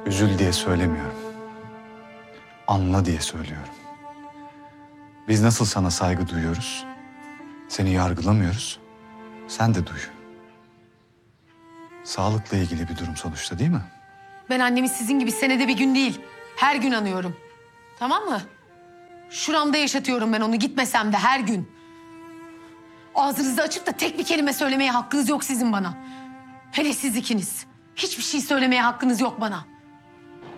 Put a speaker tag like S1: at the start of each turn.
S1: Üzül diye söylemiyorum. Anla diye söylüyorum. Biz nasıl sana saygı duyuyoruz, seni yargılamıyoruz, sen de duy. Sağlıkla ilgili bir durum sonuçta, değil mi?
S2: Ben annemi sizin gibi senede bir gün değil, her gün anıyorum. Tamam mı? Şuramda yaşatıyorum ben onu, gitmesem de her gün. Ağzınızı açıp da tek bir kelime söylemeye hakkınız yok sizin bana. Hele siz ikiniz. Hiçbir şey söylemeye hakkınız yok bana.